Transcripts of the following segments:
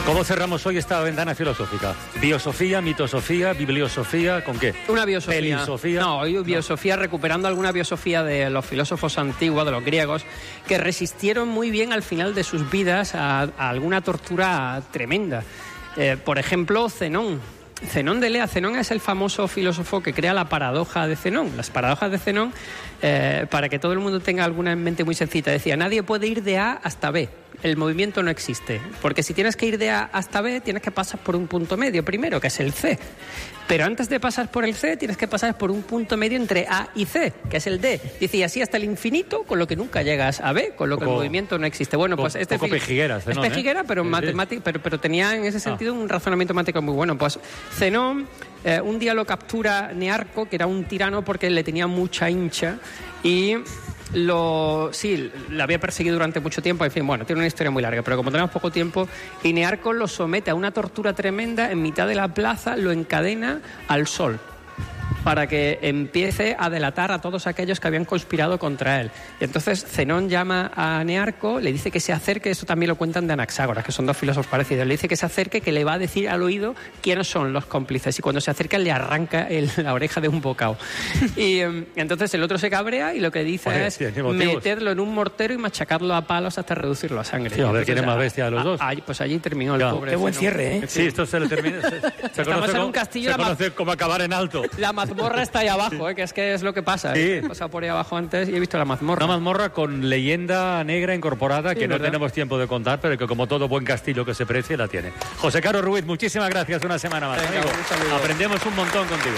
¿Cómo cerramos hoy esta ventana filosófica? ¿Biosofía, mitosofía, bibliosofía? ¿Con qué? Una biosofía. ¿Pelisofía? No, hoy biosofía, recuperando alguna biosofía de los filósofos antiguos, de los griegos, que resistieron muy bien al final de sus vidas a alguna tortura tremenda. Por ejemplo, Zenón. Zenón de Elea. Zenón es el famoso filósofo que crea la paradoja de Zenón. Las paradojas de Zenón, para que todo el mundo tenga alguna en mente muy sencilla, decía: nadie puede ir de A hasta B. El movimiento no existe. Porque si tienes que ir de A hasta B, tienes que pasar por un punto medio primero, que es el C. Pero antes de pasar por el C, tienes que pasar por un punto medio entre A y C, que es el D. Dice, y así hasta el infinito, con lo que nunca llegas a B, con lo que el movimiento no existe. Bueno, pues este poco pejiguera, Zenón, es pejiguera, pero pero tenía en ese sentido un razonamiento matemático muy bueno. Pues Zenón, un día lo captura Nearco, que era un tirano porque le tenía mucha hincha, y lo había perseguido durante mucho tiempo. En fin, bueno, tiene una historia muy larga, pero como tenemos poco tiempo, y Nearco lo somete a una tortura tremenda en mitad de la plaza, lo encadena al sol para que empiece a delatar a todos aquellos que habían conspirado contra él. Y entonces Zenón llama a Nearco, le dice que se acerque, esto también lo cuentan de Anaxágoras, que son dos filósofos parecidos, le dice que se acerque, que le va a decir al oído quiénes son los cómplices, y cuando se acerca le arranca la oreja de un bocado. Y entonces el otro se cabrea y lo que dice es meterlo en un mortero y machacarlo a palos hasta reducirlo a sangre. Sí, a ver quién es más bestia de los dos. Pues allí terminó el pobre. Qué buen cierre, ¿eh? Sí, esto se le termina. Se conoce como acabar en alto. La mazmorra está ahí abajo, que es lo que pasa. Sí. He pasado por ahí abajo antes y he visto la mazmorra. Una mazmorra con leyenda negra incorporada, que no tenemos tiempo de contar, pero que como todo buen castillo que se precie, la tiene. José Caro Ruiz, muchísimas gracias una semana más. Venga, amigo. Aprendemos un montón contigo.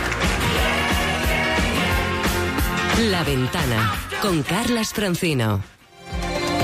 La Ventana, con Carlas Francino.